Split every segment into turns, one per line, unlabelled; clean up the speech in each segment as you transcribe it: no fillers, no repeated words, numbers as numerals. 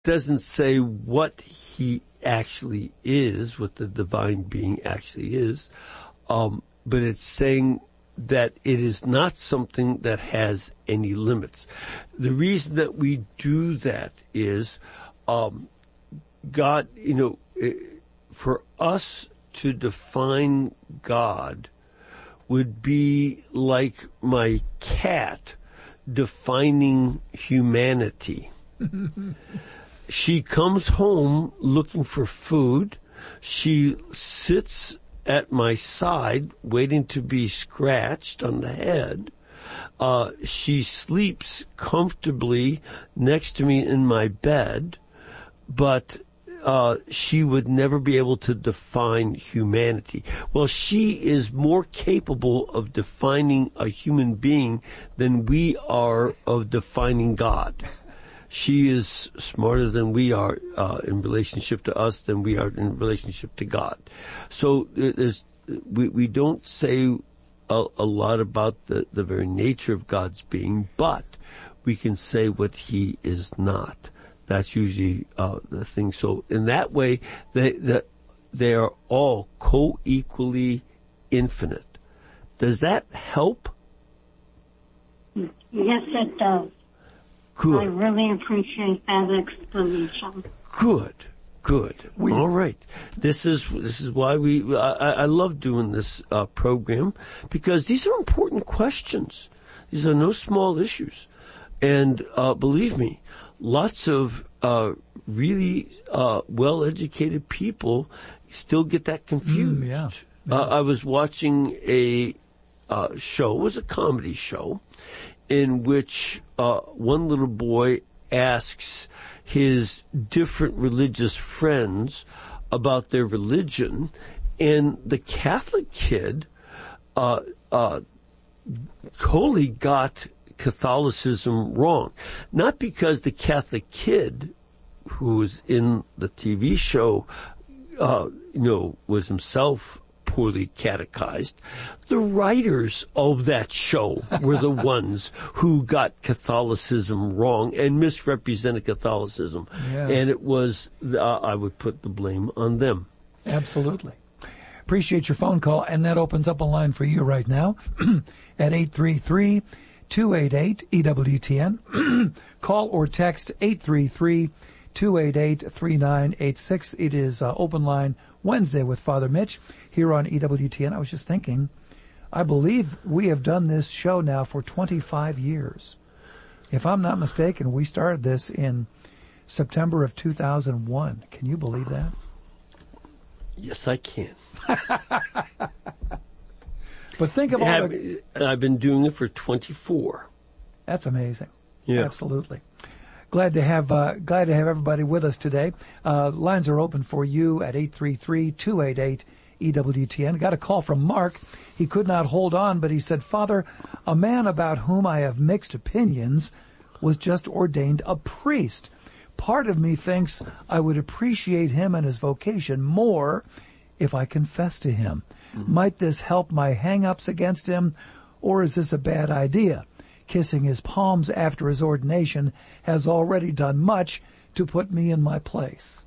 doesn't say what he actually is, what the divine being actually is, but it's saying that it is not something that has any limits. The reason that we do that is God, for us to define God would be like my cat defining humanity. She comes home looking for food. She sits at my side waiting to be scratched on the head. She sleeps comfortably next to me in my bed, but she would never be able to define humanity. Well, she is more capable of defining a human being than we are of defining God. She is smarter than we are in relationship to us than we are in relationship to God. So we don't say a lot about the very nature of God's being, but we can say what he is not. That's usually the thing. So in that way, they are all co-equally infinite. Does that help?
Yes, it does.
Good.
I really appreciate that explanation.
Good. All right. This is why I love doing this program, because these are important questions. These are no small issues. And believe me, lots of really well-educated people still get that confused.
Yeah.
I was watching a show. It was a comedy show in which one little boy asks his different religious friends about their religion, and the Catholic kid totally got Catholicism wrong. Not because the Catholic kid who was in the TV show, was himself poorly catechized. The writers of that show were the ones who got Catholicism wrong and misrepresented Catholicism.
Yeah.
And it was, I would put the blame on them.
Absolutely. Appreciate your phone call, and that opens up a line for you right now at 833-288-EWTN. Call or text 833-288-3986. It is Open Line Wednesday with Father Mitch here on EWTN. I was just thinking, I believe we have done this show now for 25 years. If I'm not mistaken, we started this in September of 2001. Can you believe that?
Yes, I can.
But think of all the...
I've been doing it for 24.
That's amazing.
Yeah.
Absolutely. Glad to have everybody with us today. Lines are open for you at 833-288-EWTN. Got a call from Mark. He could not hold on, but he said, Father, a man about whom I have mixed opinions was just ordained a priest. Part of me thinks I would appreciate him and his vocation more if I confess to him. Mm-hmm. Might this help my hang-ups against him, or is this a bad idea? Kissing his palms after his ordination has already done much to put me in my place.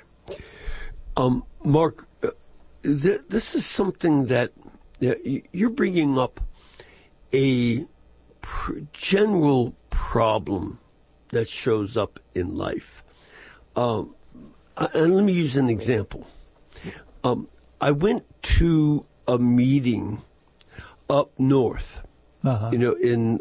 Mark, this is something that you're bringing up a general problem that shows up in life. And let me use an example. I went to a meeting up north.
Uh-huh.
It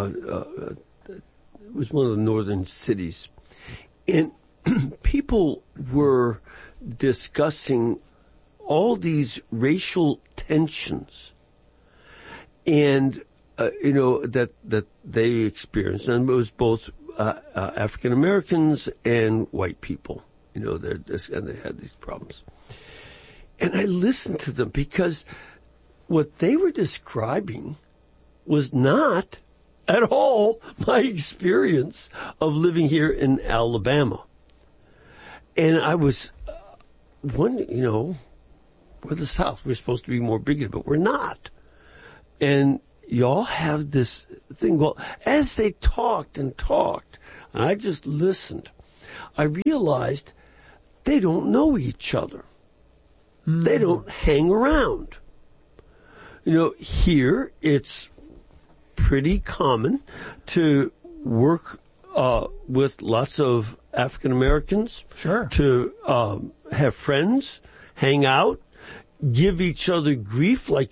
was one of the northern cities. And people were discussing all these racial tensions and, that they experienced. And it was both African Americans and white people, and they had these problems. And I listened to them because what they were describing was not at all my experience of living here in Alabama. And I was wondering, we're the South. We're supposed to be more bigoted, but we're not. And y'all have this thing. Well, as they talked and I just listened, I realized they don't know each other. They don't hang around. Here it's pretty common to work with lots of African Americans.
Sure.
To have friends, hang out, give each other grief, like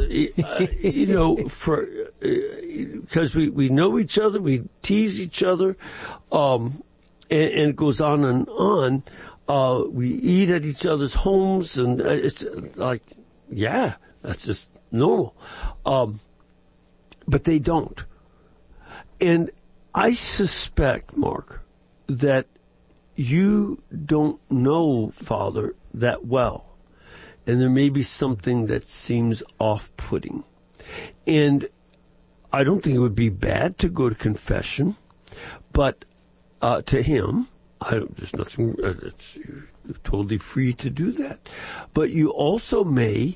because we know each other, we tease each other, and it goes on and on. We eat at each other's homes, and it's like, yeah, that's just normal. But they don't. And I suspect, Mark, that you don't know Father that well. And there may be something that seems off-putting. And I don't think it would be bad to go to confession, but to him, there's nothing, you're totally free to do that. But you also may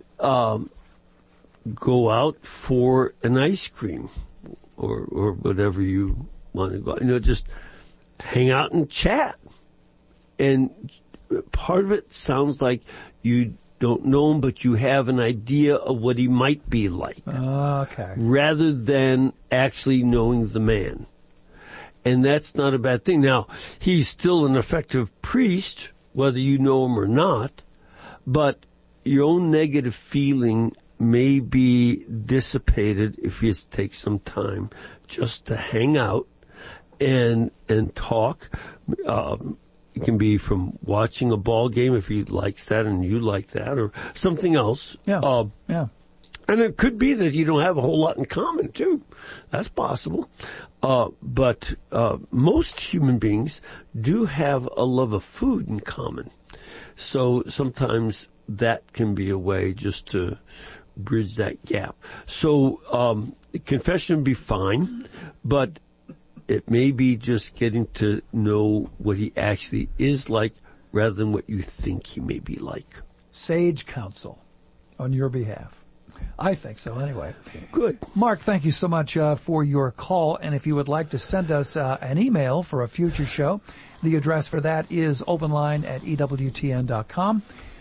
go out for an ice cream or whatever you want to go, just hang out and chat. And part of it sounds like you don't know him, but you have an idea of what he might be like.
Okay.
Rather than actually knowing the man. And that's not a bad thing. Now, he's still an effective priest, whether you know him or not, but your own negative feeling may be dissipated if you take some time just to hang out and talk. It can be from watching a ball game if he likes that and you like that, or something else.
Yeah.
And it could be that you don't have a whole lot in common too. That's possible. But most human beings do have a love of food in common. So sometimes that can be a way just to bridge that gap. So confession would be fine, but it may be just getting to know what he actually is like rather than what you think he may be like.
Sage counsel on your behalf. I think so, anyway.
Good.
Mark, thank you so much for your call. And if you would like to send us an email for a future show, the address for that is openline@ewtn.com.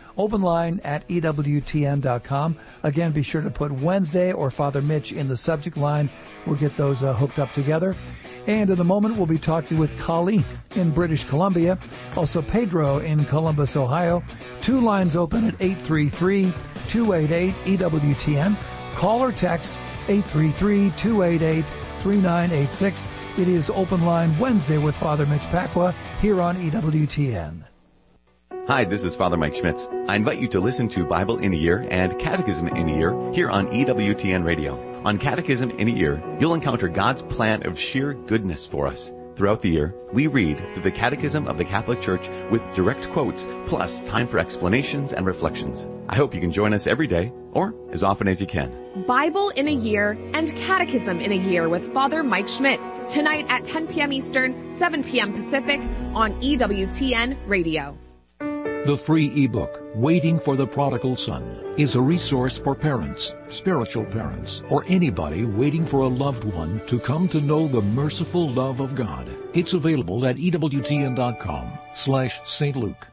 Openline@ewtn.com. Again, be sure to put Wednesday or Father Mitch in the subject line. We'll get those hooked up together. And in a moment, we'll be talking with Colleen in British Columbia, also Pedro in Columbus, Ohio. 2 lines open at 833-288-EWTN. Call or text 833-288-3986. It is Open Line Wednesday with Father Mitch Pacwa here on EWTN.
Hi, this is Father Mike Schmitz. I invite you to listen to Bible in a Year and Catechism in a Year here on EWTN Radio. On Catechism in a Year, you'll encounter God's plan of sheer goodness for us. Throughout the year, we read through the Catechism of the Catholic Church with direct quotes, plus time for explanations and reflections. I hope you can join us every day, or as often as you can.
Bible in a Year and Catechism in a Year with Father Mike Schmitz, tonight at 10 p.m. Eastern, 7 p.m. Pacific, on EWTN Radio.
The free ebook, Waiting for the Prodigal Son, is a resource for parents, spiritual parents, or anybody waiting for a loved one to come to know the merciful love of God. It's available at EWTN.com/St. Luke.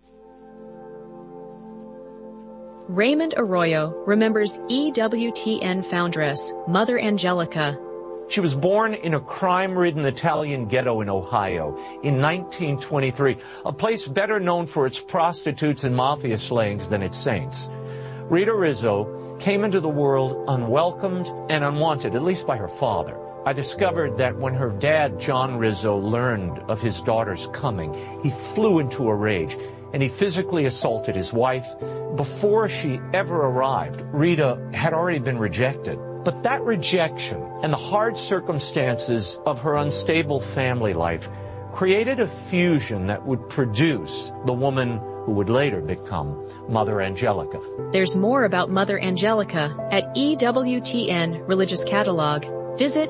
Raymond Arroyo remembers EWTN foundress, Mother Angelica.
She was born in a crime-ridden Italian ghetto in Ohio in 1923, a place better known for its prostitutes and mafia slayings than its saints. Rita Rizzo came into the world unwelcomed and unwanted, at least by her father. I discovered that when her dad, John Rizzo, learned of his daughter's coming, he flew into a rage and he physically assaulted his wife. Before she ever arrived, Rita had already been rejected. But that rejection and the hard circumstances of her unstable family life created a fusion that would produce the woman who would later become Mother Angelica.
There's more about Mother Angelica at EWTN Religious Catalog. Visit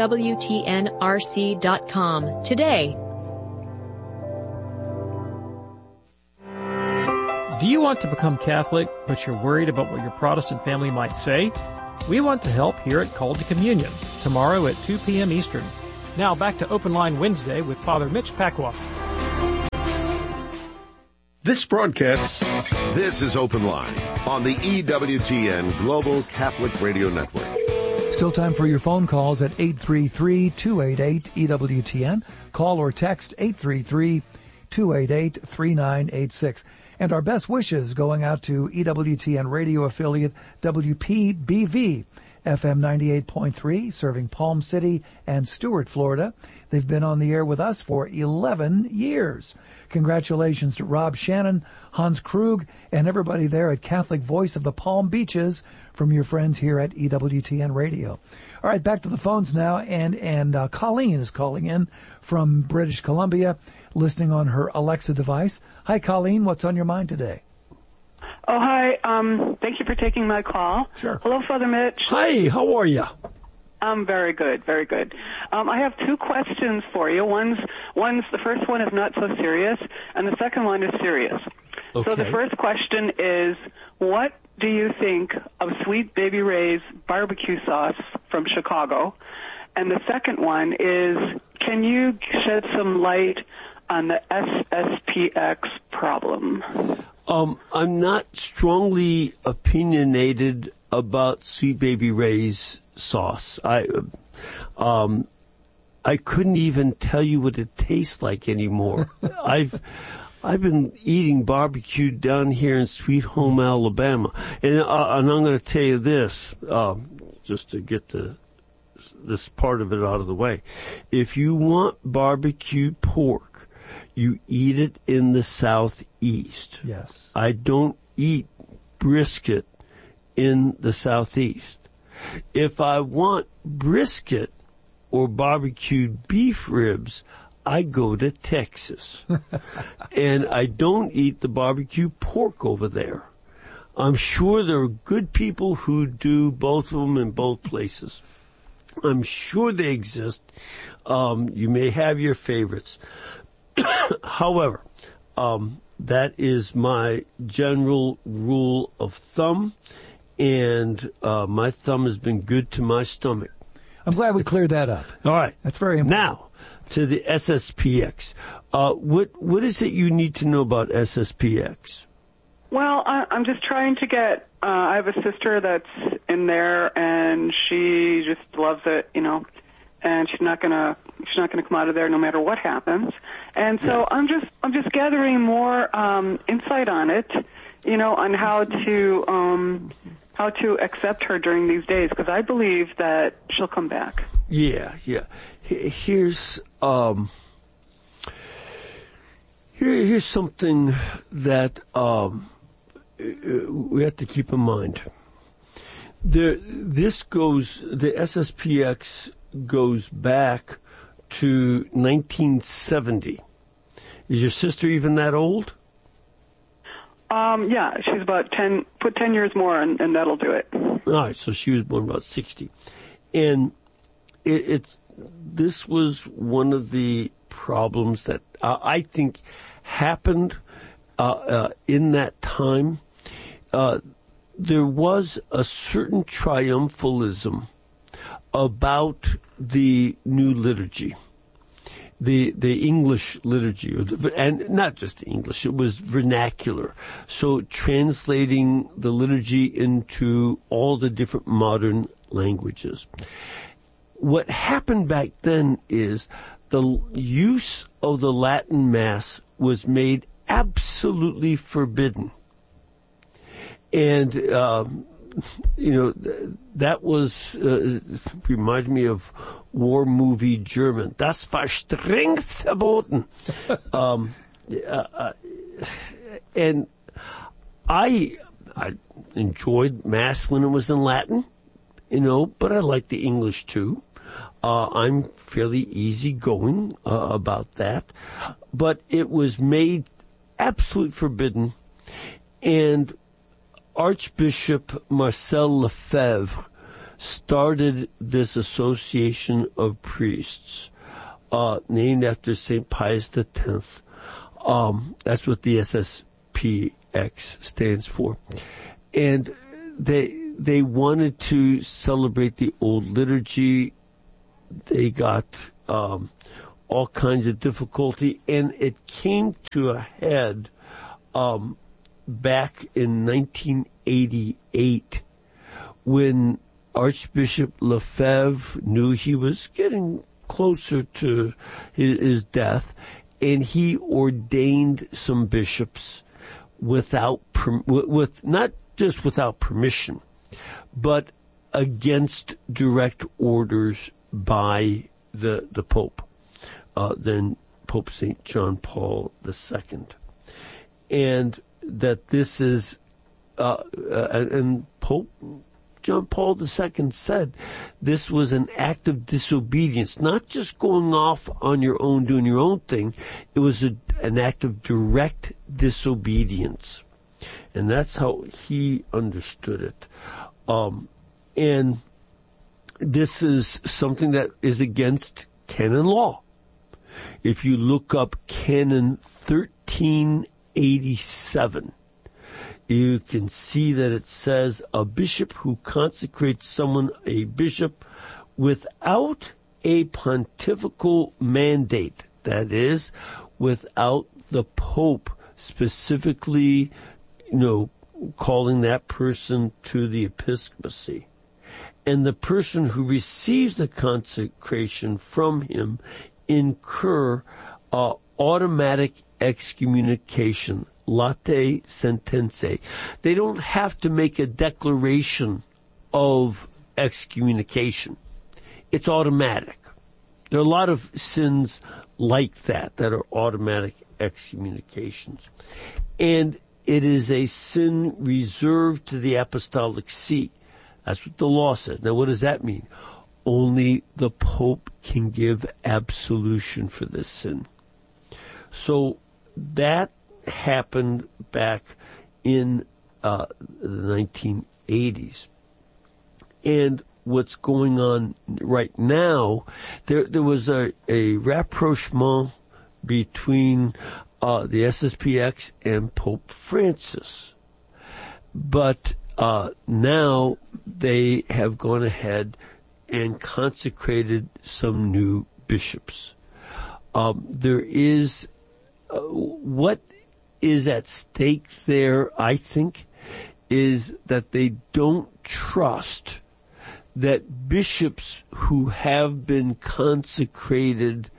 EWTNRC.com today.
Do you want to become Catholic, but you're worried about what your Protestant family might say? We want to help here at Called to Communion, tomorrow at 2 p.m. Eastern. Now back to Open Line Wednesday with Father Mitch Pacwa.
This broadcast...
This is Open Line on the EWTN Global Catholic Radio Network.
Still time for your phone calls at 833-288-EWTN. Call or text 833-288-3986. And our best wishes going out to EWTN radio affiliate WPBV, FM 98.3, serving Palm City and Stuart, Florida. They've been on the air with us for 11 years. Congratulations to Rob Shannon, Hans Krug, and everybody there at Catholic Voice of the Palm Beaches from your friends here at EWTN Radio. All right, back to the phones now, and Colleen is calling in from British Columbia, listening on her Alexa device. Hi, Colleen. What's on your mind today?
Oh, hi. Thank you for taking my call.
Sure.
Hello, Father Mitch.
Hi, how are you?
I'm very good, very good. I have two questions for you. One's the first one is not so serious, and the second one is serious.
Okay.
So the first question is, what do you think of Sweet Baby Ray's barbecue sauce from Chicago? And the second one is, can you shed some light on the SSPX problem?
I'm not strongly opinionated about Sweet Baby Ray's sauce. I couldn't even tell you what it tastes like anymore. I've been eating barbecue down here in Sweet Home, Alabama, and I'm going to tell you this, just to get this part of it out of the way. If you want barbecue pork, you eat it in the Southeast.
Yes.
I don't eat brisket in the Southeast. If I want brisket or barbecued beef ribs, I go to Texas. And I don't eat the barbecue pork over there. I'm sure there are good people who do both of them in both places. I'm sure they exist. You may have your favorites. However, that is my general rule of thumb, and my thumb has been good to my stomach.
I'm glad we cleared that up.
All right.
That's very important.
Now, to the SSPX. What is it you need to know about SSPX?
Well, I'm just trying to get, I have a sister that's in there, and she just loves it, you know, and she's not gonna come out of there no matter what happens. And so I'm just gathering more insight on it, you know, on how to accept her during these days, because I believe that she'll come back.
Yeah. Here's something that we have to keep in mind. The SSPX goes back to 1970. Is your sister even that old?
Yeah, she's about 10. Put 10 years more, and that'll do it.
All right, so she was born about 60, and this was one of the problems that I think happened in that time. There was a certain triumphalism about the new liturgy, the English liturgy, and not just the English, it was vernacular. So translating the liturgy into all the different modern languages. What happened back then is the use of the Latin Mass was made absolutely forbidden. And, that was, reminds me of war movie German. Das war streng verboten. And I enjoyed Mass when it was in Latin, but I like the English too. I'm fairly easygoing about that. But it was made absolutely forbidden, and Archbishop Marcel Lefebvre started this association of priests, named after St. Pius X. That's what the SSPX stands for. And they wanted to celebrate the old liturgy. They got all kinds of difficulty, and it came to a head back in 1988 when Archbishop Lefebvre knew he was getting closer to his death, and he ordained some bishops without not just without permission, but against direct orders by the Pope, then Pope St. John Paul II. And that this is, and Pope John Paul II said this was an act of disobedience, not just going off on your own, doing your own thing. It was an act of direct disobedience. And that's how he understood it. And this is something that is against canon law. If you look up Canon 1387, you can see that it says a bishop who consecrates someone a bishop without a pontifical mandate, that is, without the Pope specifically, calling that person to the episcopacy. And the person who receives the consecration from him incur automatic excommunication, late sentenze. They don't have to make a declaration of excommunication. It's automatic. There are a lot of sins like that are automatic excommunications. And it is a sin reserved to the apostolic see. That's what the law says. Now, what does that mean? Only the Pope can give absolution for this sin. So that happened back in the 1980s. And what's going on right now, there was a rapprochement between the SSPX and Pope Francis. But now they have gone ahead and consecrated some new bishops. There is what is at stake there, I think, is that they don't trust that bishops who have been consecrated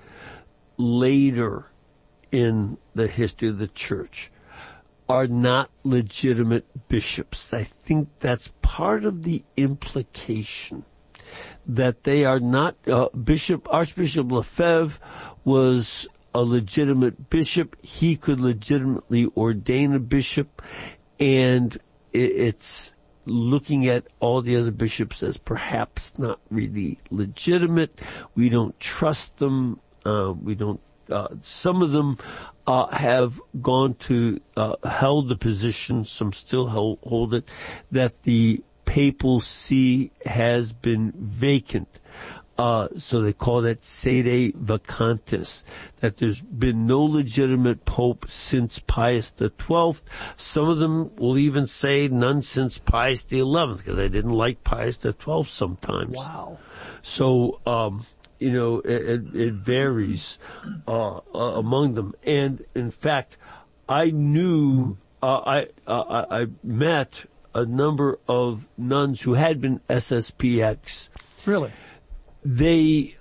later in the history of the church are not legitimate bishops. I think that's part of the implication, that they are not. Archbishop Lefebvre was a legitimate bishop. He could legitimately ordain a bishop, and it's looking at all the other bishops as perhaps not really legitimate. We don't trust them. We don't. Some of them have gone to held the position. Some still hold it, that the papal see has been vacant. So they call that sede vacantis, that there's been no legitimate pope since Pius XII. Some of them will even say none since Pius XI, because they didn't like Pius XII sometimes.
Wow.
So, it varies among them. And in fact, I knew, I met a number of nuns who had been SSPX.
Really?
They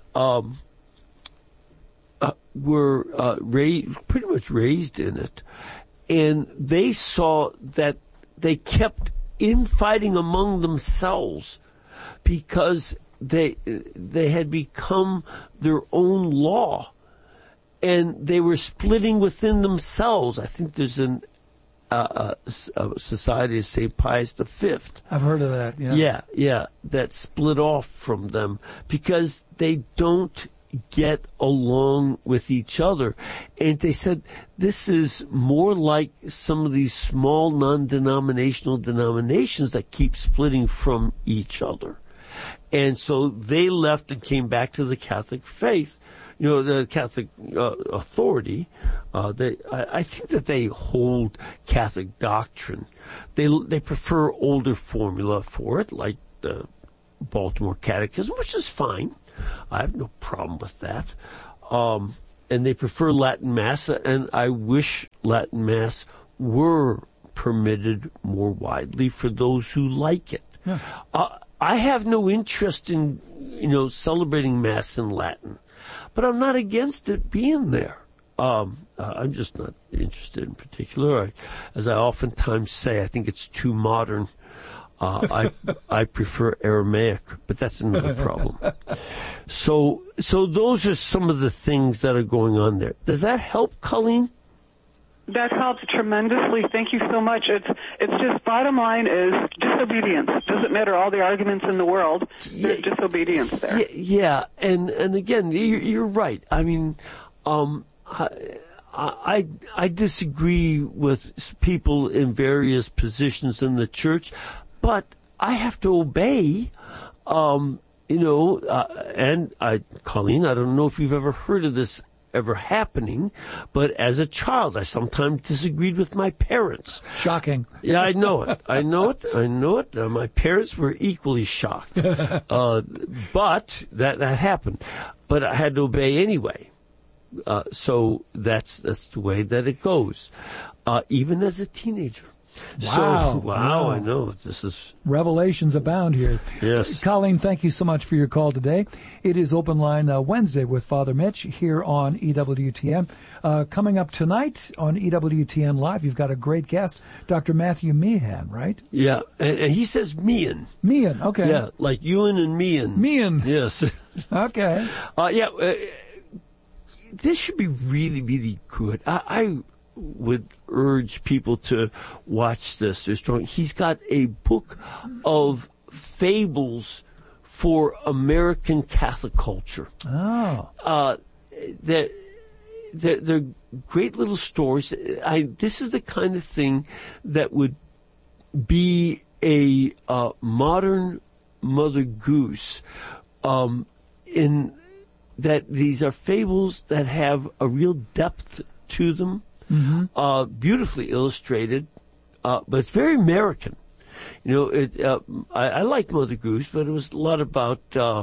were pretty much raised in it, and they saw that they kept infighting among themselves because they had become their own law, and they were splitting within themselves. I think there's a Society of St. Pius V.
I've heard of that, yeah.
Yeah, that split off from them because they don't get along with each other. And they said this is more like some of these small non-denominational denominations that keep splitting from each other. And so they left and came back to the Catholic faith. The Catholic authority, I think that they hold Catholic doctrine. They prefer older formula for it, like the Baltimore Catechism, which is fine. I have no problem with that. And they prefer Latin Mass, and I wish Latin Mass were permitted more widely for those who like it.
Yeah.
I have no interest in, celebrating Mass in Latin, but I'm not against it being there. I'm just not interested in particular. As I oftentimes say, I think it's too modern. I prefer Aramaic, but that's another problem. So those are some of the things that are going on there. Does that help, Colleen?
That helps tremendously. Thank you so much. It's just bottom line is disobedience. Doesn't matter all the arguments in the world. There's disobedience there.
Yeah, and again, you're right. I mean, I disagree with people in various positions in the church, but I have to obey. Colleen, I don't know if you've ever heard of this ever happening, but as a child, I sometimes disagreed with my parents.
Shocking.
Yeah, I know it. My parents were equally shocked. But that happened. But I had to obey anyway. So that's the way that it goes. Even as a teenager.
Wow.
Wow, I know. This is...
Revelations abound here.
Yes.
Colleen, thank you so much for your call today. It is Open Line Wednesday with Father Mitch here on EWTN. Coming up tonight on EWTN Live, you've got a great guest, Dr. Matthew Meehan, right?
Yeah, and he says Meehan.
Meehan, okay.
Yeah, like Ewan and Meehan.
Meehan.
Yes.
Okay.
This should be really, really good. I would urge people to watch this. He's got a book of fables for American Catholic culture.
Oh.
They're great little stories. This is the kind of thing that would be a modern Mother Goose, in that these are fables that have a real depth to them. Mm-hmm. Beautifully illustrated, but it's very American. I like Mother Goose, but it was a lot about,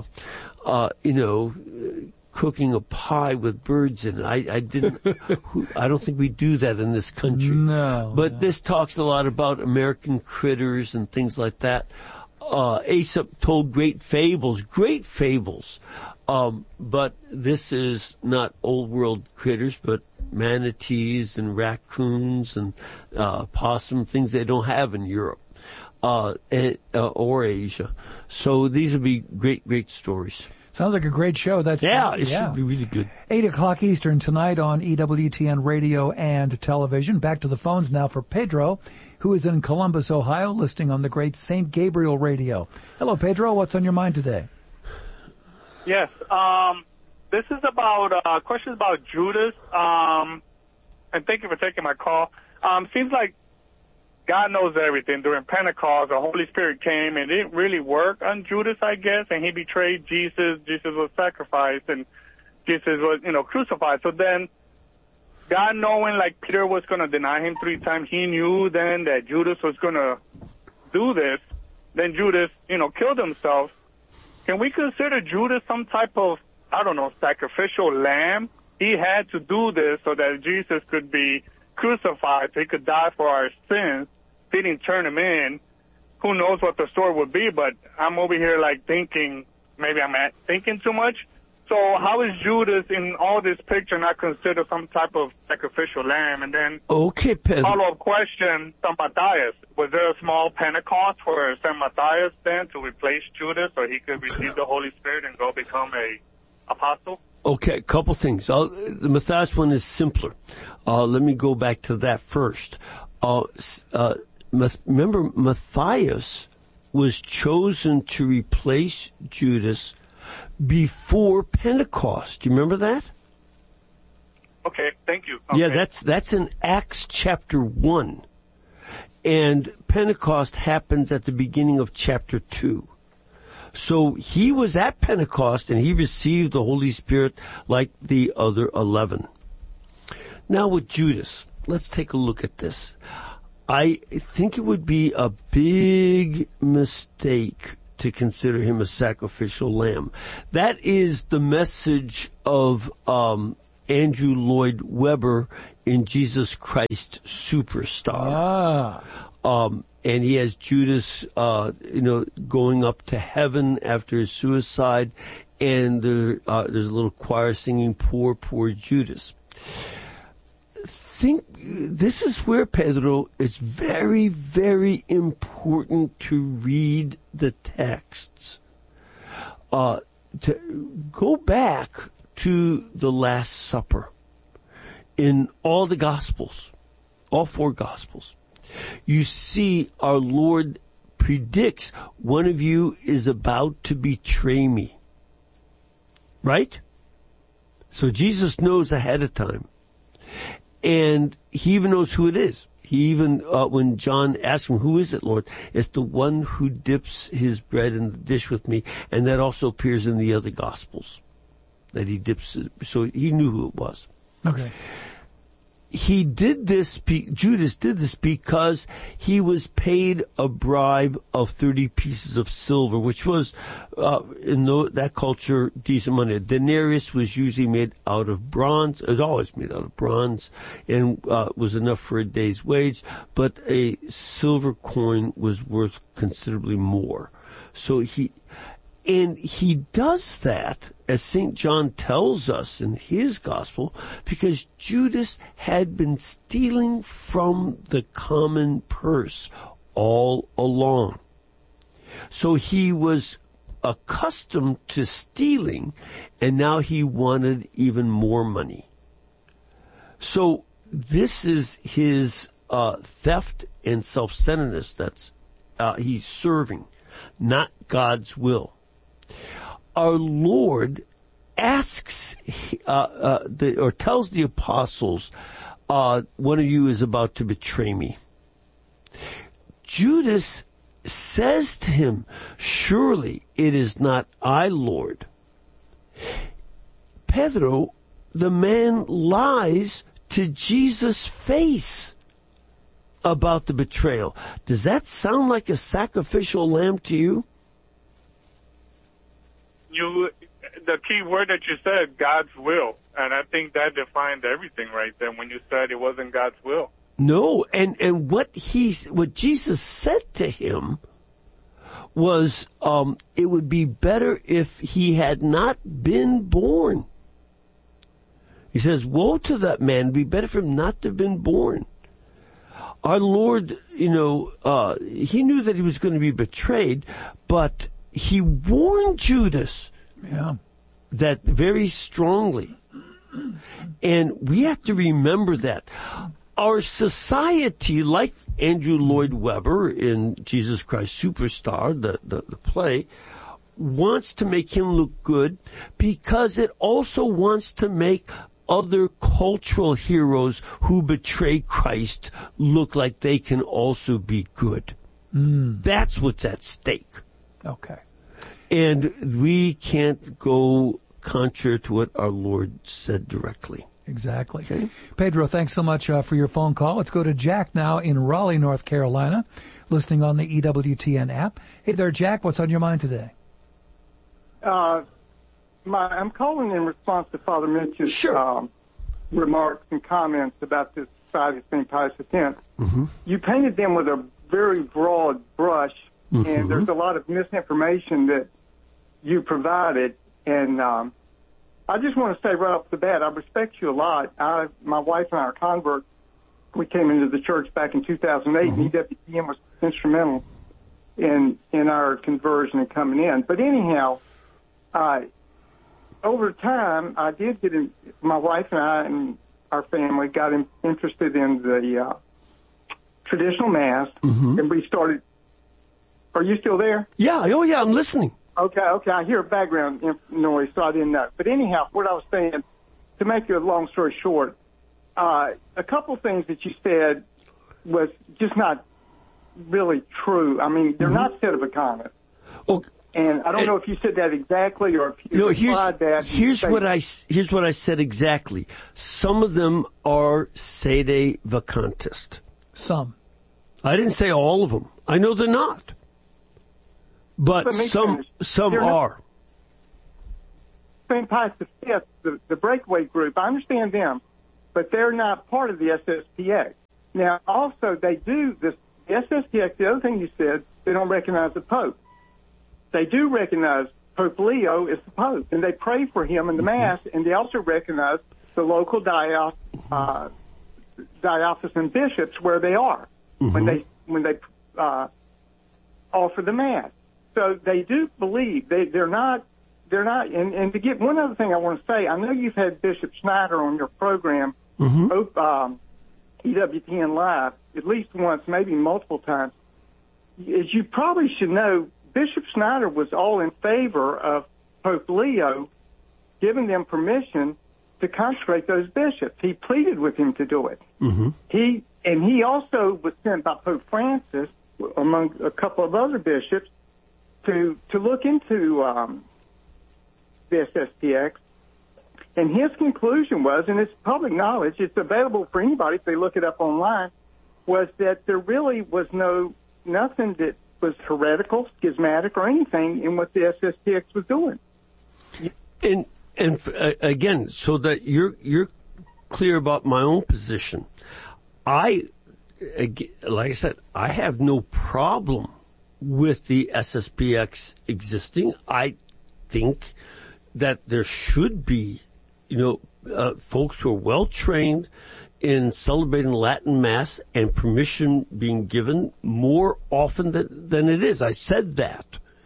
cooking a pie with birds in it. I don't think we do that in this country.
No.
But this talks a lot about American critters and things like that. Aesop told great fables. But this is not old world critters, but manatees and raccoons and possum, things they don't have in Europe or Asia. So these would be great stories.
Sounds like a great show.
It should be really good.
8 o'clock Eastern tonight on EWTN radio and television. Back to the phones now for Pedro, who is in Columbus, Ohio, listening on the great St. Gabriel radio. Hello, Pedro. What's on your mind today?
Yes. This is about questions about Judas. And thank you for taking my call. Seems like God knows everything. During Pentecost, the Holy Spirit came, and it didn't really work on Judas, I guess, and he betrayed Jesus. Jesus was sacrificed, and Jesus was, crucified. So then, God knowing, like, Peter was going to deny him 3 times, he knew then that Judas was going to do this. Then Judas, killed himself. Can we consider Judas some type of, sacrificial lamb? He had to do this so that Jesus could be crucified, so he could die for our sins. He didn't turn him in. Who knows what the story would be, but I'm over here thinking, maybe I'm thinking too much. So how is Judas in all this picture not considered some type of sacrificial lamb? And then follow-up question, St. Matthias. Was there a small Pentecost for St. Matthias then to replace Judas so he could receive the Holy Spirit and go become a apostle?
Okay, a couple things. The Matthias one is simpler. Let me go back to that first. Remember, Matthias was chosen to replace Judas before Pentecost. Do you remember that?
Okay, thank you. Okay.
Yeah, that's in Acts chapter 1. And Pentecost happens at the beginning of chapter 2. So he was at Pentecost and he received the Holy Spirit like the other 11. Now with Judas, let's take a look at this. I think it would be a big mistake to consider him a sacrificial lamb. That is the message of Andrew Lloyd Webber in Jesus Christ Superstar. And he has Judas, going up to heaven after his suicide, and there's a little choir singing, "Poor, poor Judas." This is where, Pedro, it's very, very important to read the texts. To go back to the Last Supper in all the Gospels, all 4 Gospels. You see our Lord predicts one of you is about to betray me. Right? So Jesus knows ahead of time. And he even knows who it is. He even, when John asks him, "Who is it, Lord?" It's the one who dips his bread in the dish with me. And that also appears in the other Gospels. That he dips it. So he knew who it was.
Okay.
He did this, Judas did this because he was paid a bribe of 30 pieces of silver, which was, in that culture, decent money. A denarius was usually made out of bronze. It was always made out of bronze and was enough for a day's wage, but a silver coin was worth considerably more. So he does that, as St. John tells us in his gospel, because Judas had been stealing from the common purse all along. So he was accustomed to stealing, and now he wanted even more money. So this is his theft and self-centeredness that's he's serving, not God's will. Our Lord asks, or tells the apostles, one of you is about to betray me. Judas says to him, "Surely it is not I, Lord." Pedro, the man lies to Jesus' face about the betrayal. Does that sound like a sacrificial lamb to you?
The key word that you said, God's will. And I think that defined everything right there when you said it wasn't God's will.
No, and what Jesus said to him was, it would be better if he had not been born. He says, "Woe to that man, it'd be better for him not to have been born." Our Lord, he knew that he was going to be betrayed, but he warned Judas that very strongly. And we have to remember that. Our society, like Andrew Lloyd Webber in Jesus Christ Superstar, the play, wants to make him look good because it also wants to make other cultural heroes who betray Christ look like they can also be good. That's what's at stake.
Okay.
And we can't go contrary to what our Lord said directly.
Exactly.
Okay.
Pedro, thanks so much for your phone call. Let's go to Jack now in Raleigh, North Carolina, listening on the EWTN app. Hey there, Jack. What's on your mind today?
I'm calling in response to Father Mitch's remarks and comments about this Society of St. Pius X.
Mm-hmm.
You painted them with a very broad brush, and there's a lot of misinformation that you provided. And I just want to say right off the bat, I respect you a lot. My wife and I are converts. We came into the church back in 2008, and EWTN was instrumental in our conversion and coming in. But anyhow, over time, I did get in, my wife and I and our family got interested in the traditional Mass, and we started. Are you still there?
Yeah, yeah, I'm listening.
Okay, I hear background noise, so I didn't know. But anyhow, what I was saying, to make a long story short, a couple things that you said was just not really true. I mean, they're not Sedevacanists.
Okay.
And I don't know if you said that exactly or if you implied that.
Here's what I said exactly. Some of them are Sedevacantist.
Some.
I didn't say all of them. I know they're not. But some are.
St. Pius V, the breakaway group, I understand them. but they're not part of the SSPX. Now, also, they do this. The SSPX, the other thing you said, they don't recognize the Pope. They do recognize Pope Leo as the Pope, and they pray for him in the Mass, and they also recognize the local diocesan bishops where they are when they offer the Mass. So they do believe they're not. And to get one other thing I want to say, I know you've had Bishop Schneider on your program, EWTN Live, at least once, maybe multiple times. As you probably should know, Bishop Schneider was all in favor of Pope Leo giving them permission to consecrate those bishops. He pleaded with him to do it. He also was sent by Pope Francis, among a couple of other bishops, to look into the SSPX. And his conclusion was, and it's public knowledge, it's available for anybody if they look it up online, was that there really was nothing that was heretical, schismatic, or anything in what the SSPX was doing.
And again, so that you're clear about my own position, like I said, I have no problem with the SSPX existing. I think that there should be, folks who are well trained in celebrating Latin Mass and permission being given more often than it is. I said that.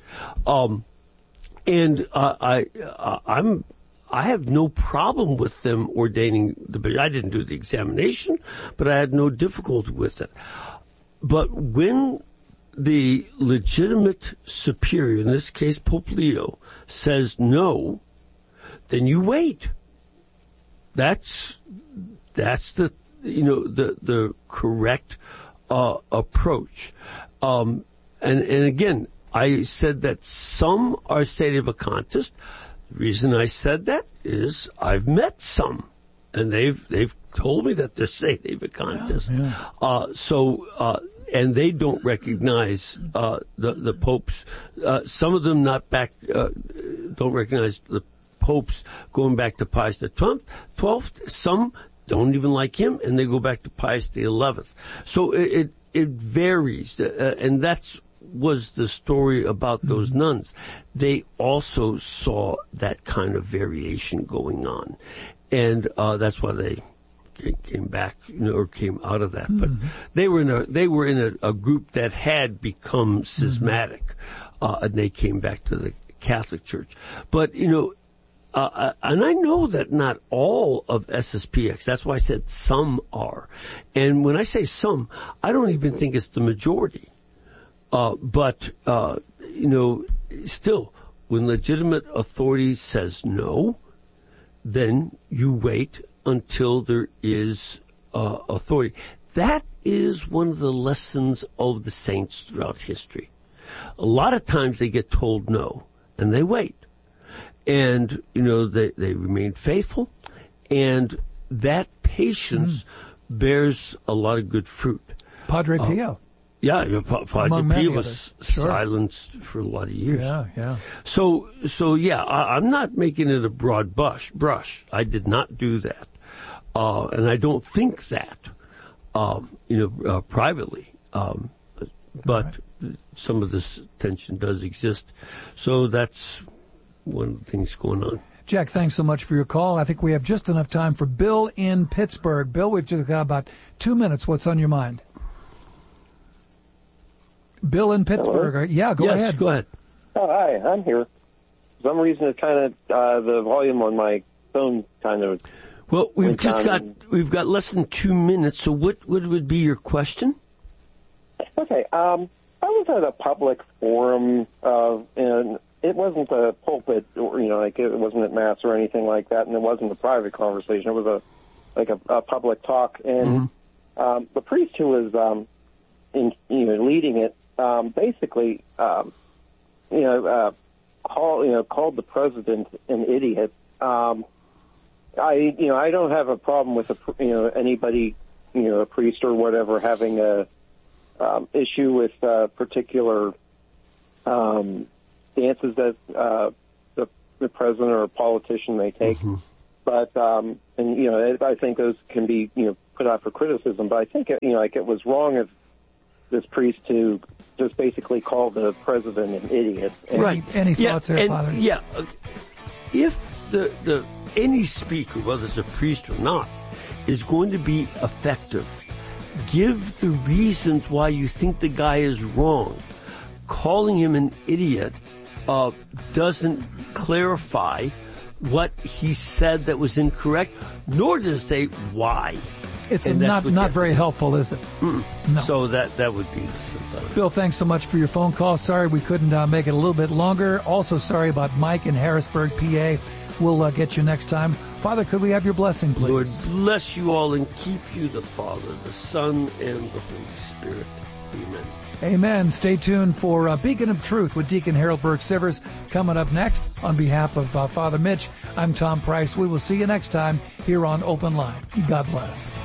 And I have no problem with them ordaining the bishop. I didn't do the examination, but I had no difficulty with it. But when the legitimate superior, in this case Pope Leo, says no, then you wait. That's the correct approach. And again, I said that some are sedevacantist. The reason I said that is I've met some, and they've told me that they're sedevacantist. And they don't recognize the popes. Some of them don't recognize the popes going back to Pius the 12th. Some don't even like him, and they go back to Pius the 11th. So it varies, and was the story about those nuns. They also saw that kind of variation going on, and that's why they came back, or came out of that. But they were in a group that had become schismatic, and they came back to the Catholic Church. But and I know that not all of SSPX. That's why I said some are. And when I say some, I don't even think it's the majority. But still, when legitimate authority says no, then you wait until there is authority. That is one of the lessons of the saints throughout history. A lot of times they get told no, and they wait. And, they remain faithful, and that patience bears a lot of good fruit.
Padre Pio.
Padre Pio was silenced for a lot of years.
Yeah.
So I'm not making it a broad brush. I did not do that. And I don't think that, privately. But some of this tension does exist. So that's one of the things going on.
Jack, thanks so much for your call. I think we have just enough time for Bill in Pittsburgh. Bill, we've just got about 2 minutes. What's on your mind? Bill in Pittsburgh.
Hello?
Yeah, go ahead.
Go ahead.
Oh, hi, I'm here. For some reason, it kind of the volume on my phone kind of.
Well, we've got less than 2 minutes. So what would be your question?
Okay, I was at a public forum, and it wasn't a pulpit, it wasn't at mass or anything like that, and it wasn't a private conversation. It was a public talk, and the priest who was leading it basically called the president an idiot. I don't have a problem with anybody, a priest or whatever, having a issue with particular stances that the president or a politician may take. But and I think those can be put out for criticism. But I think it was wrong of this priest to just basically call the president an idiot.
Right.
Any thoughts there, Father?
Yeah. If the any speaker, whether it's a priest or not, is going to be effective, give the reasons why you think the guy is wrong. Calling him an idiot doesn't clarify what he said that was incorrect, nor does it say why.
It's not very helpful, is it?
No. So that would be the sense of it.
Bill, thanks so much for your phone call. Sorry we couldn't make it a little bit longer. Also sorry about Mike in Harrisburg, PA. We'll get you next time. Father, could we have your blessing, please?
Lord, bless you all and keep you, the Father, the Son, and the Holy Spirit. Amen.
Amen. Stay tuned for Beacon of Truth with Deacon Harold Burke-Sivers coming up next. On behalf of Father Mitch, I'm Tom Price. We will see you next time here on Open Line. God bless.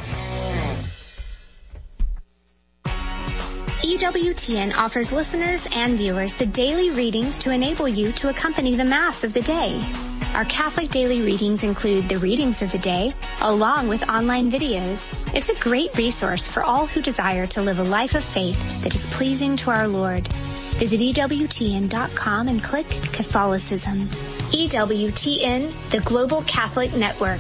EWTN offers listeners and viewers the daily readings to enable you to accompany the Mass of the day. Our Catholic daily readings include the readings of the day, along with online videos. It's a great resource for all who desire to live a life of faith that is pleasing to our Lord. Visit EWTN.com and click Catholicism. EWTN, the Global Catholic Network.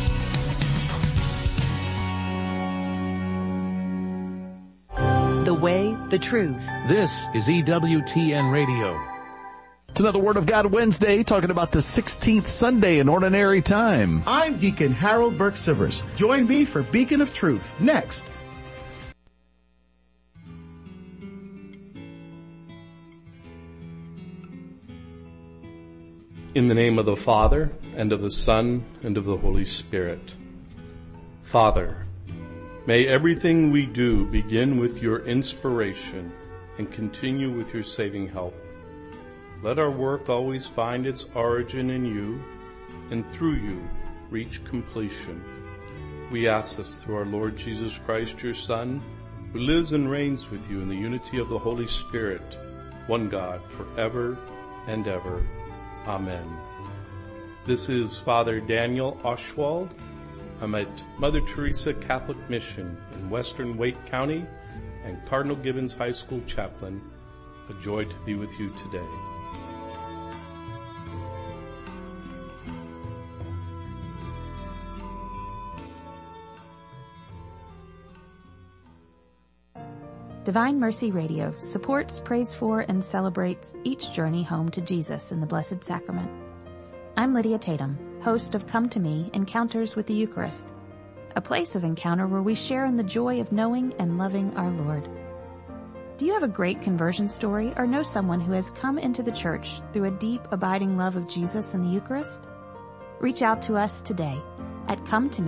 The way, the truth.
This is EWTN Radio.
It's another Word of God Wednesday, talking about the 16th Sunday in Ordinary Time.
I'm Deacon Harold Burke-Sivers. Join me for Beacon of Truth next.
In the name of the Father, and of the Son, and of the Holy Spirit. Father, may everything we do begin with your inspiration and continue with your saving help. Let our work always find its origin in you, and through you reach completion. We ask this through our Lord Jesus Christ, your Son, who lives and reigns with you in the unity of the Holy Spirit, one God, forever and ever. Amen. This is Father Daniel Oshwald. I'm at Mother Teresa Catholic Mission in Western Wake County and Cardinal Gibbons High School chaplain. A joy to be with you today.
Divine Mercy Radio supports, prays for, and celebrates each journey home to Jesus in the Blessed Sacrament. I'm Lydia Tatum, host of Come to Me, Encounters with the Eucharist, a place of encounter where we share in the joy of knowing and loving our Lord. Do you have a great conversion story or know someone who has come into the church through a deep, abiding love of Jesus and the Eucharist? Reach out to us today at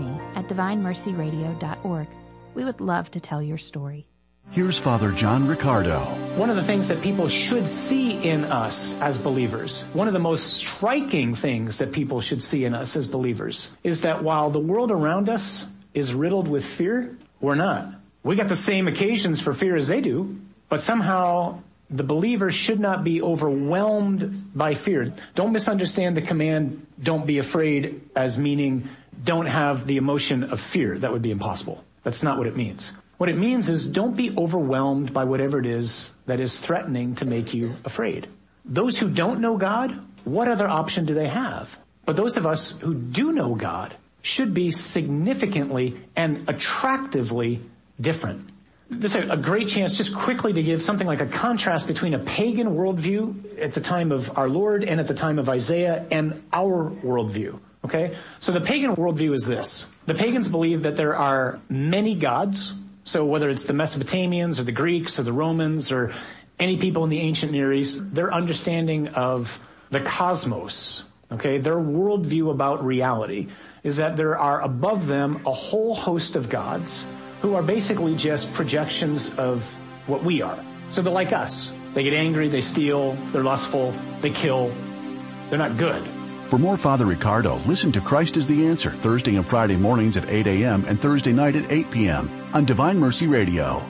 cometome@divinemercyradio.org. We would love to tell your story.
Here's Father John Riccardo.
One of the things that people should see in us as believers, one of the most striking things that people should see in us as believers, is that while the world around us is riddled with fear, we're not. We got the same occasions for fear as they do, but somehow the believer should not be overwhelmed by fear. Don't misunderstand the command, don't be afraid, as meaning don't have the emotion of fear. That would be impossible. That's not what it means. What it means is don't be overwhelmed by whatever it is that is threatening to make you afraid. Those who don't know God, what other option do they have? But those of us who do know God should be significantly and attractively different. This is a great chance just quickly to give something like a contrast between a pagan worldview at the time of our Lord and at the time of Isaiah and our worldview. Okay? So the pagan worldview is this. The pagans believe that there are many gods. So whether it's the Mesopotamians or the Greeks or the Romans or any people in the ancient Near East, their understanding of the cosmos, okay, their worldview about reality is that there are above them a whole host of gods who are basically just projections of what we are. So they're like us. They get angry, they steal, they're lustful, they kill. They're not good.
For more Father Riccardo, listen to Christ is the Answer Thursday and Friday mornings at 8 a.m. and Thursday night at 8 p.m. on Divine Mercy Radio.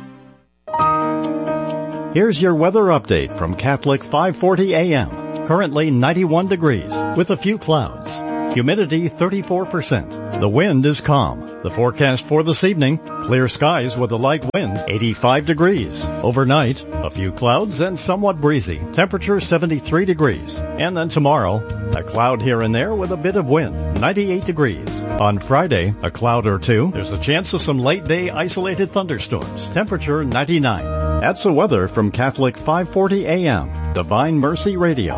Here's your weather update from Catholic 540 AM. Currently 91 degrees with a few clouds.
Humidity 34%. The wind is calm. The forecast for this evening, clear skies with a light wind, 85 degrees. Overnight, a few clouds and somewhat breezy. Temperature 73 degrees. And then tomorrow, a cloud here and there with a bit of wind, 98 degrees. On Friday, a cloud or two. There's a chance of some late-day isolated thunderstorms. Temperature 99. That's the weather from Catholic 540 AM, Divine Mercy Radio.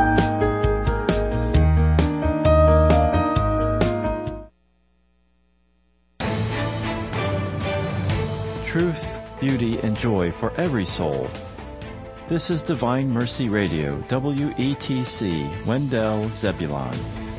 Truth, beauty, and joy for every soul. This is Divine Mercy Radio, WETC, Wendell, Zebulon.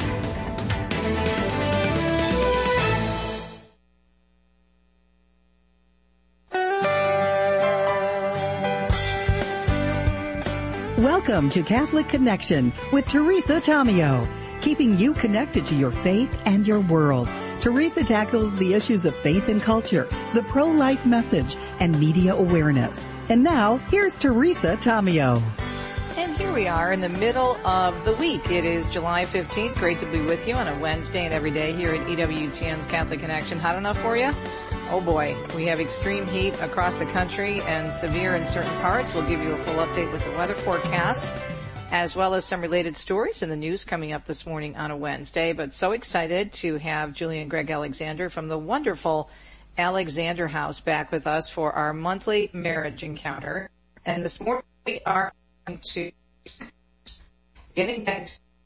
Welcome to Catholic Connection with Teresa Tomeo, keeping you connected to your faith and your world. Teresa tackles the issues of faith and culture, the pro-life message, and media awareness. And now, here's Teresa Tomeo.
And here we are in the middle of the week. It is July 15th. Great to be with you on a Wednesday and every day here at EWTN's Catholic Connection. Hot enough for you? Oh boy, we have extreme heat across the country and severe in certain parts. We'll give you a full update with the weather forecast, as well as some related stories in the news coming up this morning on a Wednesday. But so excited to have Julie and Greg Alexander from the wonderful Alexander House back with us for our monthly marriage encounter. And this morning we are going to getting back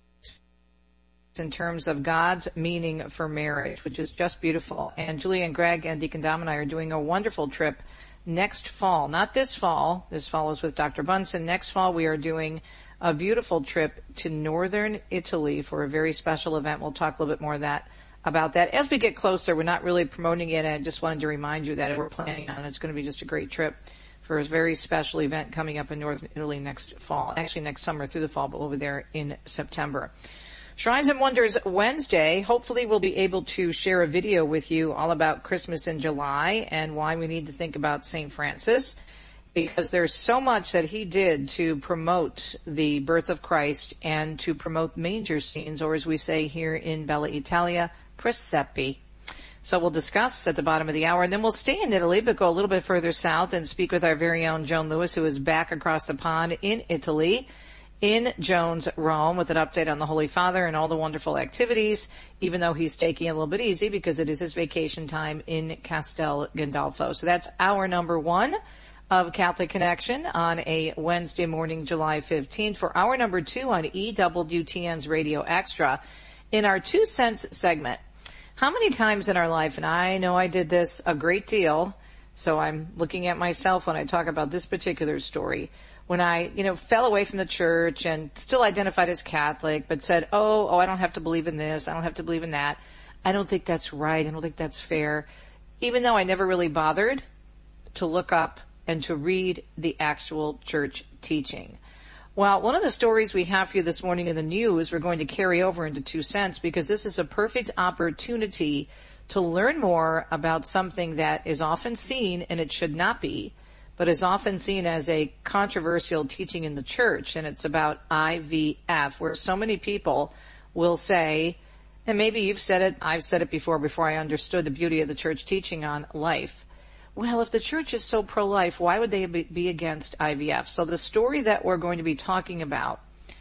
in terms of God's meaning for marriage, which is just beautiful. And Julie and Greg and Deacon Dom and I are doing a wonderful trip next fall. Not this fall. This fall is with Dr. Bunsen. Next fall we are doing a beautiful trip to northern Italy for a very special event. We'll talk a little bit more about that as we get closer. We're not really promoting it. I just wanted to remind you that we're planning on it. It's going to be just a great trip for a very special event coming up in northern Italy next fall. Actually next summer through the fall, but we'll be there in September. Shrines and Wonders Wednesday. Hopefully we'll be able to share a video with you all about Christmas in July and why we need to think about St. Francis, because there's so much that he did to promote the birth of Christ and to promote manger scenes, or as we say here in Bella Italia, presepi. So we'll discuss at the bottom of the hour, and then we'll stay in Italy, but go a little bit further south and speak with our very own Joan Lewis, who is back across the pond in Italy, in Jones, Rome, with an update on the Holy Father and all the wonderful activities, even though he's taking it a little bit easy because it is his vacation time in Castel Gandolfo. So that's hour number one of Catholic Connection on a Wednesday morning, July 15th. For hour number two on EWTN's Radio Extra, in our 2 cents segment, how many times in our life, and I know I did this a great deal, so I'm looking at myself when I talk about this particular story, when I, fell away from the church and still identified as Catholic, but said, oh, I don't have to believe in this, I don't have to believe in that, I don't think that's right, I don't think that's fair, even though I never really bothered to look up and to read the actual church teaching. Well, one of the stories we have for you this morning in the news, we're going to carry over into 2 cents, because this is a perfect opportunity to learn more about something that is often seen, and it should not be, but is often seen as a controversial teaching in the church, and it's about IVF, where so many people will say, and maybe you've said it, I've said it before I understood the beauty of the church teaching on life. Well, if the church is so pro-life, why would they be against IVF? So the story that we're going to be talking about,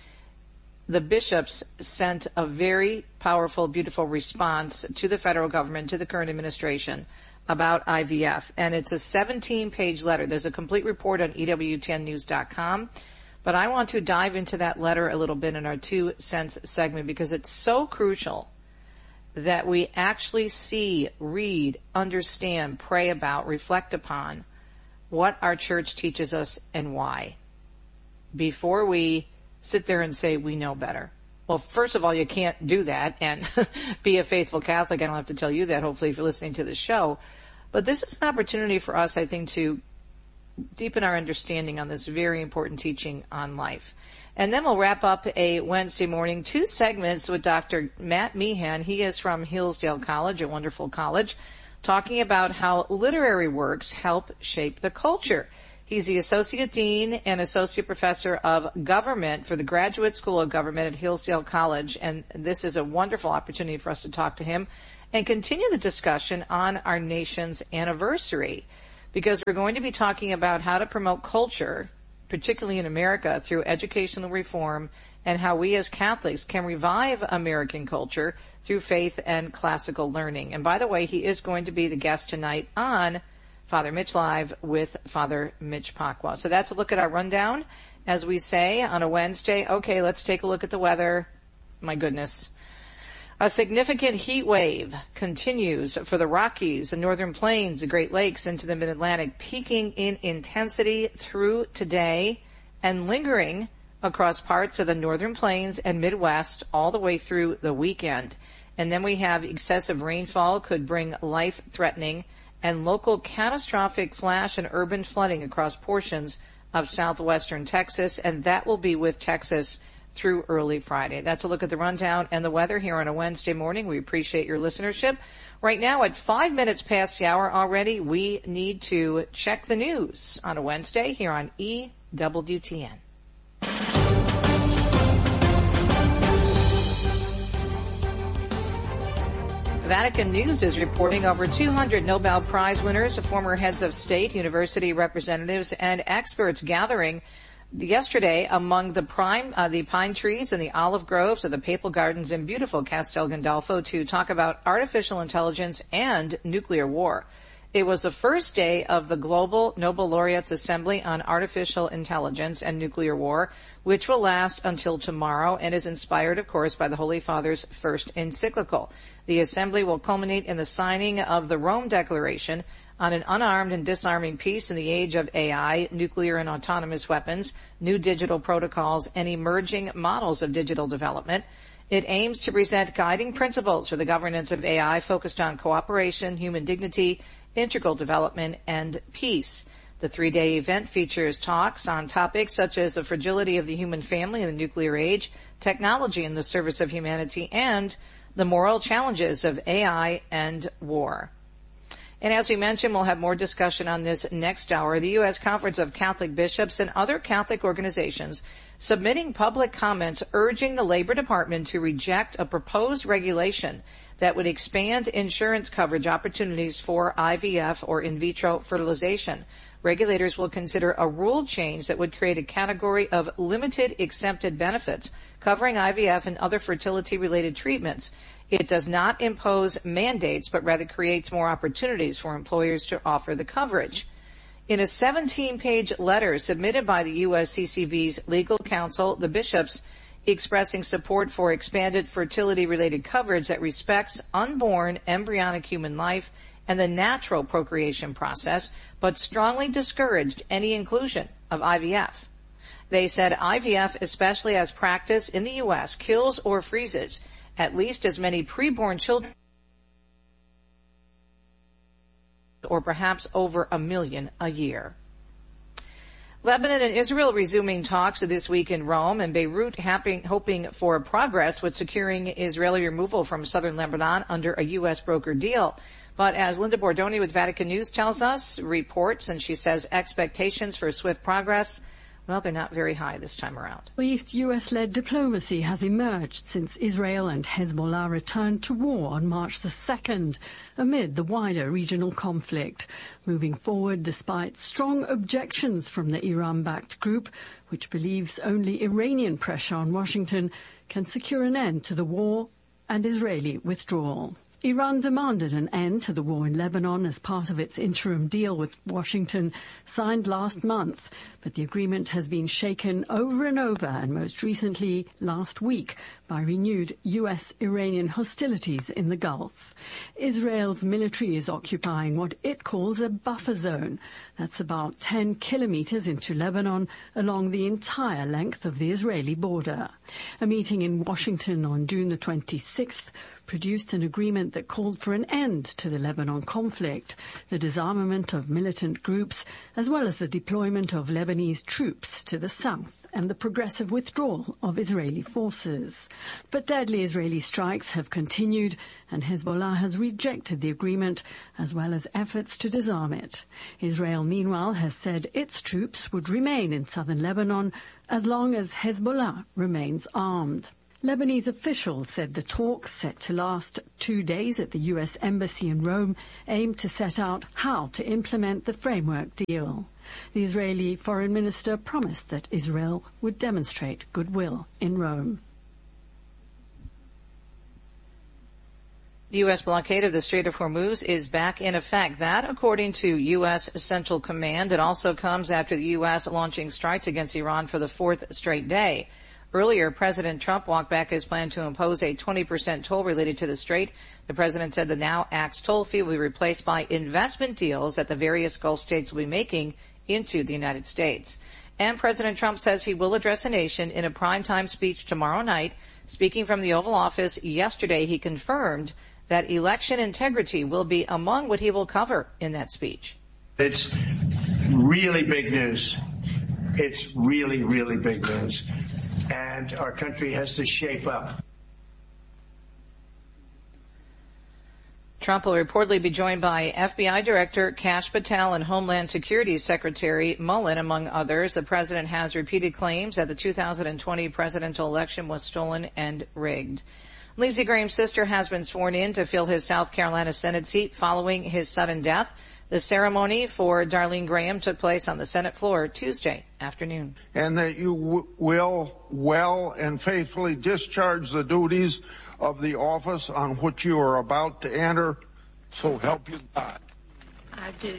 the bishops sent a very powerful, beautiful response to the federal government, to the current administration, about IVF. And it's a 17-page letter. There's a complete report on EWTNnews.com. But I want to dive into that letter a little bit in our 2 cents segment, because it's so crucial that we actually see, read, understand, pray about, reflect upon what our church teaches us and why, before we sit there and say we know better. Well, first of all, you can't do that and be a faithful Catholic. I don't have to tell you that, hopefully, if you're listening to the show. But this is an opportunity for us, I think, to deepen our understanding on this very important teaching on life. And then we'll wrap up a Wednesday morning, 2 segments with Dr. Matt Meehan. He is from Hillsdale College, a wonderful college, talking about how literary works help shape the culture. He's the Associate Dean and Associate Professor of Government for the Graduate School of Government at Hillsdale College, and this is a wonderful opportunity for us to talk to him and continue the discussion on our nation's anniversary, because we're going to be talking about how to promote culture, particularly in America, through educational reform, and how we as Catholics can revive American culture through faith and classical learning. And by the way, he is going to be the guest tonight on Father Mitch Live with Father Mitch Pacwa. So that's a look at our rundown, as we say, on a Wednesday. Okay, let's take a look at the weather. My goodness. A significant heat wave continues for the Rockies, the Northern Plains, the Great Lakes, into the Mid-Atlantic, peaking in intensity through today and lingering across parts of the Northern Plains and Midwest all the way through the weekend. And then we have excessive rainfall could bring life-threatening and local catastrophic flash and urban flooding across portions of southwestern Texas, and that will be with Texas through early Friday. That's a look at the rundown and the weather here on a Wednesday morning. We appreciate your listenership. Right now, at 5 minutes past the hour already, we need to check the news on a Wednesday here on EWTN. Vatican News is reporting over 200 Nobel Prize winners, former heads of state, university representatives, and experts gathering yesterday among the pine trees and the olive groves of the Papal Gardens in beautiful Castel Gandolfo to talk about artificial intelligence and nuclear war. It was the first day of the Global Nobel Laureates Assembly on Artificial Intelligence and Nuclear War, which will last until tomorrow and is inspired, of course, by the Holy Father's first encyclical. The assembly will culminate in the signing of the Rome Declaration on an unarmed and disarming peace in the age of AI, nuclear and autonomous weapons, new digital protocols, and emerging models of digital development. It aims to present guiding principles for the governance of AI focused on cooperation, human dignity, integral development, and peace. The 3-day event features talks on topics such as the fragility of the human family in the nuclear age, technology in the service of humanity, and the moral challenges of AI and war. And as we mentioned, we'll have more discussion on this next hour. The U.S. Conference of Catholic Bishops and other Catholic organizations submitting public comments urging the Labor Department to reject a proposed regulation that would expand insurance coverage opportunities for IVF or in vitro fertilization. Regulators will consider a rule change that would create a category of limited exempted benefits covering IVF and other fertility-related treatments. It does not impose mandates, but rather creates more opportunities for employers to offer the coverage. In a 17-page letter submitted by the USCCB's legal counsel, the bishops expressing support for expanded fertility-related coverage that respects unborn embryonic human life and the natural procreation process, but strongly discouraged any inclusion of IVF. They said IVF, especially as practiced in the U.S., kills or freezes at least as many preborn children, or perhaps over 1 million a year. Lebanon and Israel resuming talks this week in Rome, and Beirut hoping for progress with securing Israeli removal from southern Lebanon under a U.S. broker deal. But as Linda Bordoni with Vatican News tells us, reports, and she says expectations for swift progress, well, they're not very high this time around.
Least U.S.-led diplomacy has emerged since Israel and Hezbollah returned to war on March the 2nd, amid the wider regional conflict, moving forward despite strong objections from the Iran-backed group, which believes only Iranian pressure on Washington can secure an end to the war and Israeli withdrawal. Iran demanded an end to the war in Lebanon as part of its interim deal with Washington, signed last month, but the agreement has been shaken over and over, and most recently last week by renewed U.S.-Iranian hostilities in the Gulf. Israel's military is occupying what it calls a buffer zone. That's about 10 kilometers into Lebanon along the entire length of the Israeli border. A meeting in Washington on June the 26th produced an agreement that called for an end to the Lebanon conflict, the disarmament of militant groups, as well as the deployment of Lebanese troops to the south and the progressive withdrawal of Israeli forces. But deadly Israeli strikes have continued, and Hezbollah has rejected the agreement, as well as efforts to disarm it. Israel, meanwhile, has said its troops would remain in southern Lebanon as long as Hezbollah remains armed. Lebanese officials said the talks, set to last 2 days at the U.S. Embassy in Rome, aim to set out how to implement the framework deal. The Israeli foreign minister promised that Israel would demonstrate goodwill in Rome.
The U.S. blockade of the Strait of Hormuz is back in effect. That, according to U.S. Central Command, it also comes after the U.S. launching strikes against Iran for the fourth straight day. Earlier, President Trump walked back his plan to impose a 20% toll related to the strait. The president said the now axed toll fee will be replaced by investment deals that the various Gulf states will be making into the United States. And President Trump says he will address the nation in a primetime speech tomorrow night. Speaking from the Oval Office yesterday, he confirmed that election integrity will be among what he will cover in that speech.
It's really big news. It's really, really big news. And our country has to shape up.
Trump will reportedly be joined by FBI Director Kash Patel and Homeland Security Secretary Mullen, among others. The president has repeated claims that the 2020 presidential election was stolen and rigged. Lindsey Graham's sister has been sworn in to fill his South Carolina Senate seat following his sudden death. The ceremony for Darlene Graham took place on the Senate floor Tuesday afternoon.
And that you will well and faithfully discharge the duties of the office on which you are about to enter, so help you God.
I do.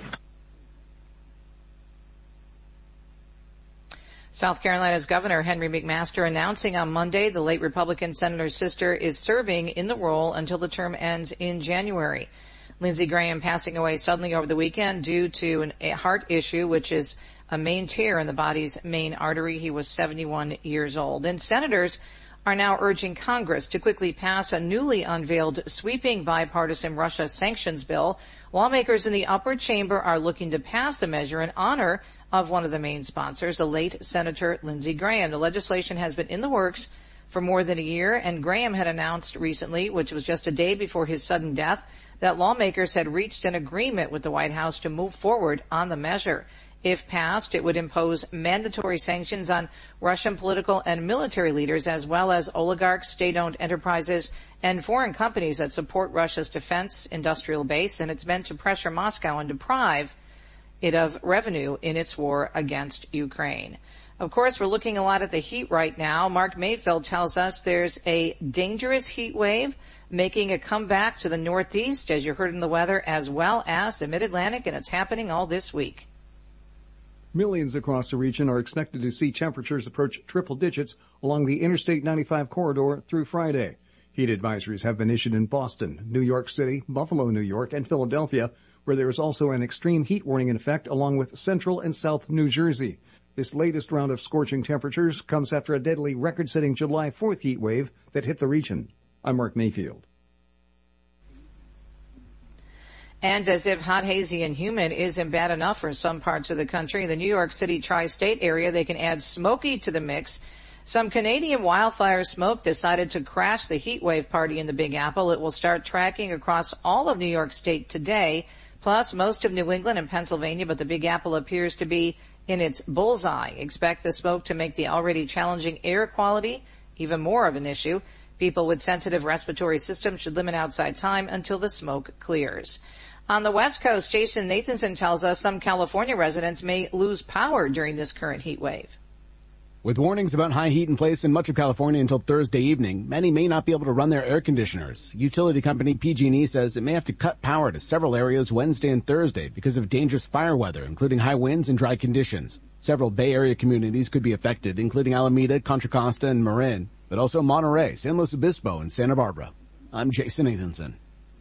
South Carolina's Governor Henry McMaster announcing on Monday the late Republican senator's sister is serving in the role until the term ends in January. Lindsey Graham passing away suddenly over the weekend due to a heart issue, which is a main tear in the body's main artery. He was 71 years old. And senators are now urging Congress to quickly pass a newly unveiled sweeping bipartisan Russia sanctions bill. Lawmakers in the upper chamber are looking to pass the measure in honor of one of the main sponsors, the late Senator Lindsey Graham. The legislation has been in the works for more than a year, and Graham had announced recently, which was just a day before his sudden death, that lawmakers had reached an agreement with the White House to move forward on the measure. If passed, it would impose mandatory sanctions on Russian political and military leaders, as well as oligarchs, state-owned enterprises, and foreign companies that support Russia's defense industrial base, and it's meant to pressure Moscow and deprive it of revenue in its war against Ukraine. Of course, we're looking a lot at the heat right now. Mark Mayfield tells us there's a dangerous heat wave making a comeback to the Northeast, as you heard in the weather, as well as the Mid-Atlantic, and it's happening all this week.
Millions across the region are expected to see temperatures approach triple digits along the Interstate 95 corridor through Friday. Heat advisories have been issued in Boston, New York City, Buffalo, New York, and Philadelphia, where there is also an extreme heat warning in effect, along with central and south New Jersey. This latest round of scorching temperatures comes after a deadly record-setting July 4th heat wave that hit the region. I'm Mark Mayfield.
And as if hot, hazy, and humid isn't bad enough for some parts of the country, in the New York City tri-state area, they can add smoky to the mix. Some Canadian wildfire smoke decided to crash the heat wave party in the Big Apple. It will start tracking across all of New York State today, plus most of New England and Pennsylvania, but the Big Apple appears to be in its bullseye. Expect the smoke to make the already challenging air quality even more of an issue. People with sensitive respiratory systems should limit outside time until the smoke clears. On the West Coast, Jason Nathanson tells us some California residents may lose power during this current heat wave.
With warnings about high heat in place in much of California until Thursday evening, many may not be able to run their air conditioners. Utility company PG&E says it may have to cut power to several areas Wednesday and Thursday because of dangerous fire weather, including high winds and dry conditions. Several Bay Area communities could be affected, including Alameda, Contra Costa, and Marin, but also Monterey, San Luis Obispo, and Santa Barbara. I'm Jason Nathanson.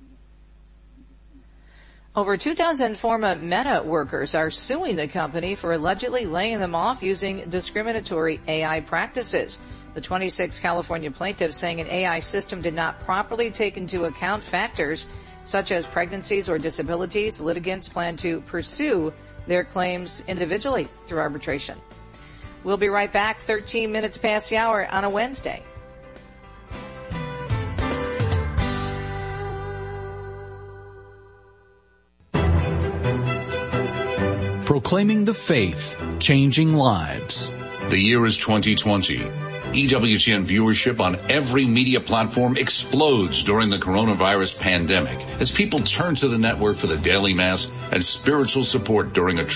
Over 2 dozen former Meta workers are suing the company for allegedly laying them off using discriminatory AI practices. The 26 California plaintiffs saying an AI system did not properly take into account factors such as pregnancies or disabilities. Litigants plan to pursue their claims individually through arbitration. We'll be right back 13 minutes past the hour on a Wednesday.
Proclaiming the faith, changing lives.
The year is 2020. EWTN viewership on every media platform explodes during the coronavirus pandemic as people turn to the network for the daily mass and spiritual support during a